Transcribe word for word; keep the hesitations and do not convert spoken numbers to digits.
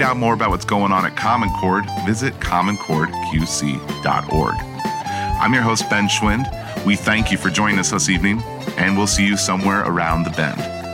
out more about what's going on at Common Chord, visit common chord q c dot org. I'm your host, Ben Schwind. We thank you for joining us this evening, and we'll see you somewhere around the bend.